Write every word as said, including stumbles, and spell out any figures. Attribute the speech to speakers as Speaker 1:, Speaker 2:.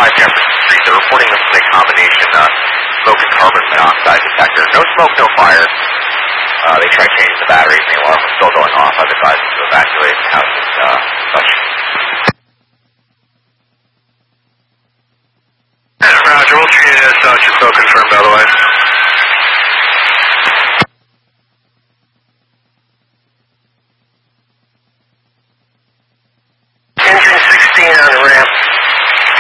Speaker 1: five Jefferson Street. They're reporting this is a combination uh, smoke and carbon monoxide detector. No smoke, no fire. Uh, they tried changing the batteries, and the alarm was still going off. I've advised them to evacuate the house and uh, such.
Speaker 2: Roger, we'll treat it as such. It's so confirmed otherwise.